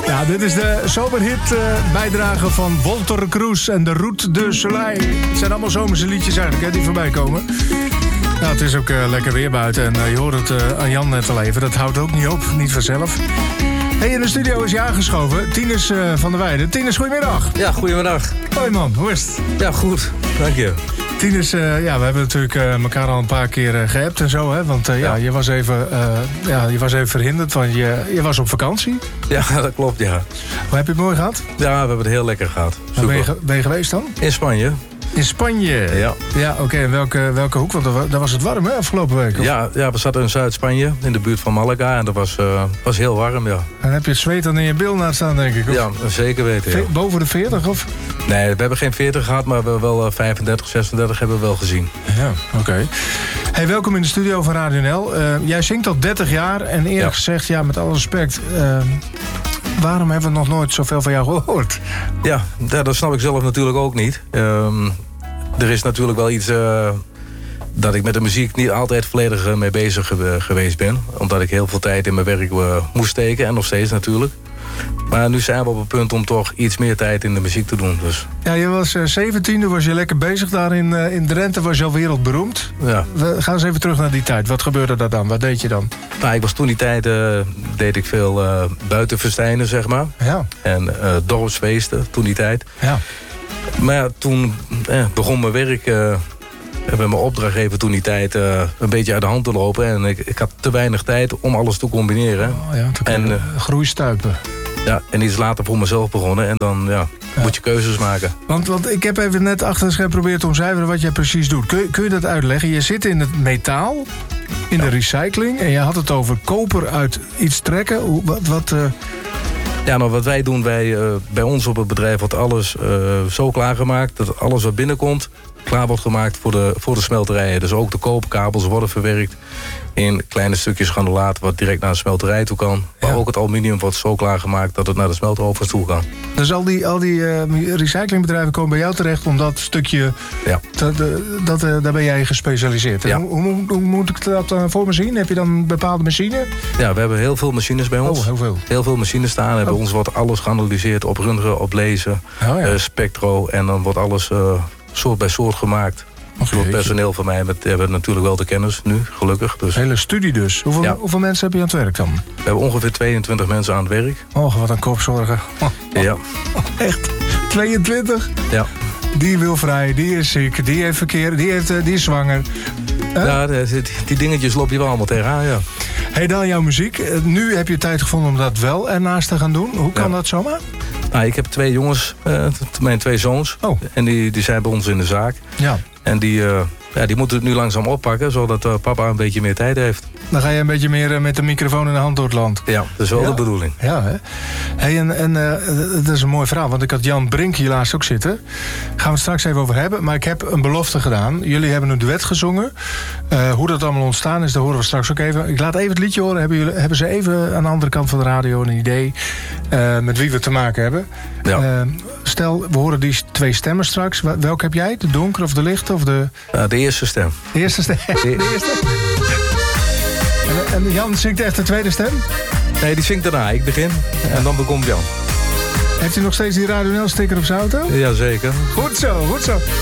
Ja, dit is de zomerhit bijdrage van Walter Cruz en de Route de Soleil. Het zijn allemaal zomerse liedjes eigenlijk, hè, die voorbij komen. Nou, het is ook lekker weer buiten en je hoort het aan Jan net al even. Dat houdt ook niet op, niet vanzelf. Hey, in de studio is je aangeschoven, Tinus van der Weijden. Tinus, goedemiddag. Ja, goedemiddag. Hoi man, hoe is het? Ja, goed. Dank je. Tinus, ja, we hebben natuurlijk elkaar al een paar keer geappt en zo, hè? Want ja, je was even verhinderd, want je was op vakantie. Ja, dat klopt, ja. Hoe heb je het mooi gehad? Ja, we hebben het heel lekker gehad. Waar ben je geweest dan? In Spanje. In Spanje? Ja. Ja, oké. En welke hoek? Want daar was het warm, hè, afgelopen week? Of? Ja, we zaten in Zuid-Spanje, in de buurt van Malaga. En dat was heel warm, ja. En heb je het zweet dan in je bil naast staan, denk ik? Of? Ja, zeker weten, ja. Boven de 40, of? Nee, we hebben geen 40 gehad, maar we hebben wel 35, 36 hebben we wel gezien. Ja, oké. Hey, welkom in de studio van Radio NL. Jij zingt al 30 jaar en eerlijk gezegd, ja, met alle respect... waarom hebben we nog nooit zoveel van jou gehoord? Ja, dat snap ik zelf natuurlijk ook niet. Er is natuurlijk wel iets dat ik met de muziek niet altijd volledig mee bezig geweest ben. Omdat ik heel veel tijd in mijn werk moest steken. En nog steeds natuurlijk. Maar nu zijn we op het punt om toch iets meer tijd in de muziek te doen. Dus. Ja, je was 17, toen was je lekker bezig daar in Drenthe. Was je al wereldberoemd. Ja. We gaan eens even terug naar die tijd. Wat gebeurde daar dan? Wat deed je dan? Nou, ik was toen die tijd, deed ik veel buitenfestijnen, zeg maar. Ja. En dorpsfeesten, toen die tijd. Ja. Maar ja, toen begon mijn werk... met mijn opdrachtgever toen die tijd een beetje uit de hand te lopen. En ik had te weinig tijd om alles te combineren. Oh ja, en groeistuipen. Ja, en iets later voor mezelf begonnen. En dan moet je keuzes maken. Want ik heb even net achter het scherm geprobeerd te omcijferen wat jij precies doet. Kun je dat uitleggen? Je zit in het metaal, in de recycling. En je had het over koper uit iets trekken. Ja, nou wat wij doen, bij ons op het bedrijf wordt alles zo klaargemaakt... dat alles wat binnenkomt klaar wordt gemaakt voor de smelterijen. Dus ook de koperkabels worden verwerkt in kleine stukjes granulaat... wat direct naar de smelterij toe kan. Maar ook het aluminium wordt zo klaargemaakt dat het naar de smeltovens toe kan. Dus al die recyclingbedrijven komen bij jou terecht om dat stukje... Ja. Daar ben jij gespecialiseerd. Ja. Hoe moet ik dat voor me zien? Heb je dan een bepaalde machine? Ja, we hebben heel veel machines bij ons. Oh, heel veel. Heel veel machines staan. En bij ons wordt alles geanalyseerd op röntgen, op laser, spectro. En dan wordt alles... soort bij soort gemaakt. Door het personeel van mij hebben natuurlijk wel de kennis nu, gelukkig. Dus. Hele studie dus. Hoeveel mensen heb je aan het werk dan? We hebben ongeveer 22 mensen aan het werk. Oh, wat een kopzorgen. Ja. Echt? 22? Ja. Die wil vrij, die is ziek, die heeft verkeer, die is zwanger. Ja, die dingetjes loop je wel allemaal tegenaan, ja. Hey, dan jouw muziek. Nu heb je tijd gevonden om dat wel ernaast te gaan doen. Hoe kan dat zomaar? Nou, ik heb 2 jongens, mijn 2 zoons. Oh. En die zijn bij ons in de zaak. Ja. En die moeten het nu langzaam oppakken, zodat papa een beetje meer tijd heeft. Dan ga je een beetje meer met de microfoon in de hand door het land. Ja, dat is wel de bedoeling. Ja, hè? Hey, dat is een mooi verhaal, want ik had Jan Brink hier laatst ook zitten. Daar gaan we het straks even over hebben. Maar ik heb een belofte gedaan. Jullie hebben een duet gezongen. Hoe dat allemaal ontstaan is, dat horen we straks ook even. Ik laat even het liedje horen. Hebben ze even aan de andere kant van de radio een idee met wie we te maken hebben? Ja. Stel, we horen die 2 stemmen straks. Welke heb jij? De donkere of de lichte? Of de eerste stem. De eerste stem? De eerste? En Jan zingt echt de tweede stem? Nee, die zingt daarna. Ik begin en dan komt Jan. Heeft u nog steeds die Radio NL sticker op zijn auto? Jazeker. Goed zo, goed zo.